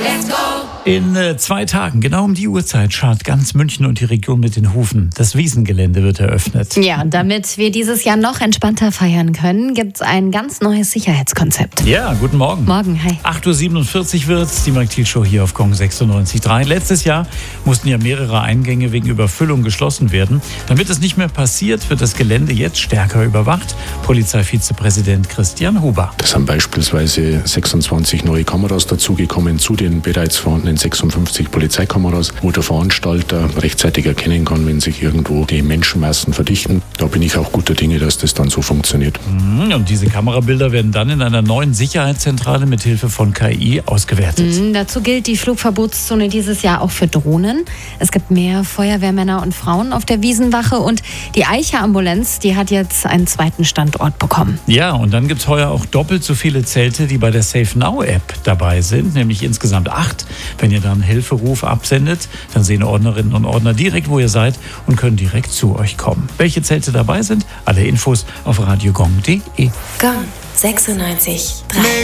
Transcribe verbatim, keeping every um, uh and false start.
In äh, zwei Tagen, genau um die Uhrzeit, scharrt ganz München und die Region mit den Hufen. Das Wiesengelände wird eröffnet. Ja, und damit wir dieses Jahr noch entspannter feiern können, gibt es ein ganz neues Sicherheitskonzept. Ja, guten Morgen. Morgen, hi. acht Uhr siebenundvierzig wird's, die Mark-Thiel-Show hier auf Kong sechsundneunzig Komma drei. Letztes Jahr mussten ja mehrere Eingänge wegen Überfüllung geschlossen werden. Damit es nicht mehr passiert, wird das Gelände jetzt stärker überwacht. Polizeivizepräsident Christian Huber. Es sind beispielsweise sechsundzwanzig neue Kameras dazugekommen zu den bereits vorhandenen sechsundfünfzig Polizeikameras, wo der Veranstalter rechtzeitig erkennen kann, wenn sich irgendwo die Menschenmassen verdichten. Da bin ich auch guter Dinge, dass das dann so funktioniert. Und diese Kamerabilder werden dann in einer neuen Sicherheitszentrale mit Hilfe von K I ausgewertet. Mhm, dazu gilt die Flugverbotszone dieses Jahr auch für Drohnen. Es gibt mehr Feuerwehrmänner und Frauen auf der Wiesenwache und die Eicher-Ambulanz, die hat jetzt einen zweiten Standort bekommen. Ja, und dann gibt es heuer auch doppelt so viele Zelte, die bei der Safe Now App dabei sind, nämlich insgesamt acht. Wenn ihr dann Hilferuf absendet, dann sehen Ordnerinnen und Ordner direkt, wo ihr seid und können direkt zu euch kommen. Welche Zelte dabei sind? Alle Infos auf radiogong punkt de. Gong sechsundneunzig Komma drei.